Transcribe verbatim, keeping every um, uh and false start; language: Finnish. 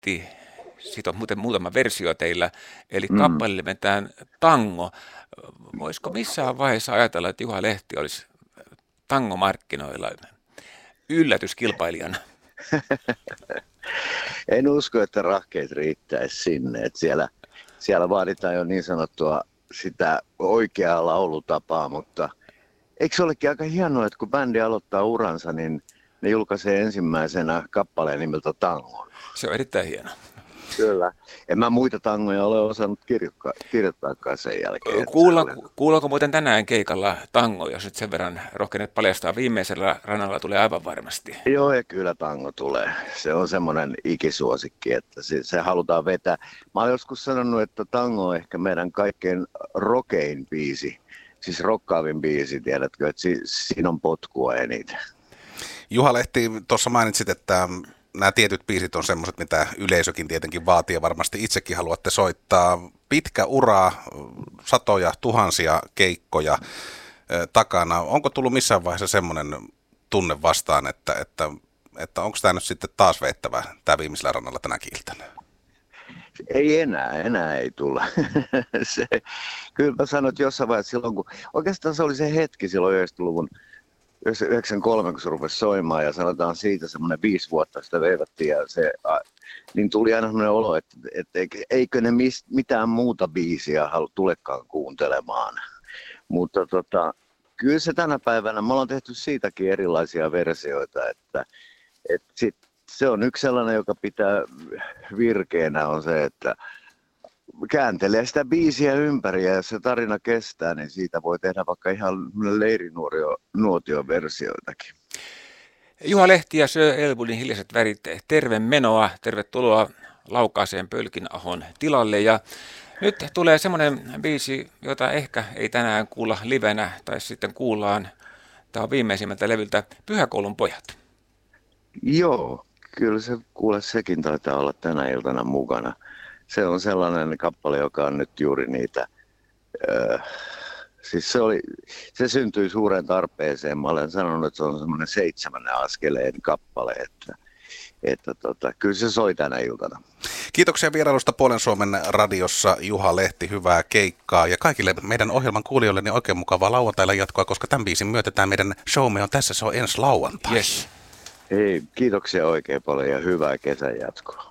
Lehti, siitä on muuten muutama versio teillä, eli Mm. kappale nimeltään Tango. Voisiko missään vaiheessa ajatella, että Juha Lehti olisi tangomarkkinoilla yllätyskilpailijana? En usko, että rahkeet riittäisi sinne. Että siellä, siellä vaaditaan jo niin sanottua sitä oikeaa laulutapaa, mutta eikö se olekin aika hienoa, että kun bändi aloittaa uransa, niin ne julkaisee ensimmäisenä kappaleen nimeltä Tango. Se on erittäin hieno. Kyllä. En mä muita tangoja ole osannut kirjoittaa, kirjoittaakaan sen jälkeen. Kuulla, kuullaanko muuten tänään keikalla tango, jos nyt sen verran rohkenet paljastaa? Viimeisellä ranalla tulee aivan varmasti. Joo, ja kyllä tango tulee. Se on semmoinen ikisuosikki, että se, se halutaan vetää. Mä oon joskus sanonut, että tango on ehkä meidän kaikkein rokein biisi. Siis rokkaavin biisi, tiedätkö, että si, siinä on potkua eniten. Juha Lehti, tuossa mainitsit, että nämä tietyt biisit on semmoiset, mitä yleisökin tietenkin vaatii ja varmasti itsekin haluatte soittaa. Pitkä ura, satoja, tuhansia keikkoja takana. Onko tullut missään vaiheessa semmoinen tunne vastaan, että, että, että onko tämä nyt sitten taas veettävä tämä viimeisellä rannalla tänäkin iltana? Ei enää, enää ei tulla. se, kyllä mä sanoin, että jossain vaiheessa silloin, kun oikeastaan se oli se hetki silloin yhdeksänkymmentäluvun yhdeksänkymmentäkolme, kun se rupesi soimaan ja sanotaan siitä semmoinen viisi vuotta sitä veivattiin ja se, niin tuli aina semmoinen olo, että, että eikö ne mis, mitään muuta biisiä halu tulekaan kuuntelemaan. Mutta tota, kyllä se tänä päivänä, me ollaan tehty siitäkin erilaisia versioita, että, että sit, se on yksi sellainen, joka pitää virkeänä on se, että kääntelee sitä biisiä ympäri ja jos se tarina kestää, niin siitä voi tehdä vaikka ihan leirinuotio-versioitakin. Juha Lehti ja Sir Elwoodin Hiljaiset värit, terve menoa, tervetuloa Laukaaseen Pölkinahon tilalle. Ja nyt tulee semmoinen biisi, jota ehkä ei tänään kuulla livenä tai sitten kuullaan. Tämä on viimeisimmältä levyltä Pyhäkoulun pojat. Joo, kyllä se kuule sekin taitaa olla tänä iltana mukana. Se on sellainen kappale, joka on nyt juuri niitä, öö, siis se, oli, se syntyi suureen tarpeeseen. Mä olen sanonut, että se on semmoinen seitsemännen askeleen kappale, että, että tota, kyllä se soi tänä iltana. Kiitoksia vierailusta Puolen Suomen radiossa, Juha Lehti, hyvää keikkaa. Ja kaikille meidän ohjelman kuulijoille niin oikein mukavaa lauantailla jatkoa, koska tämän biisin myötetään meidän showme on tässä, se on ensi lauantai. Yes. Hei, kiitoksia oikein paljon ja hyvää kesän jatkoa.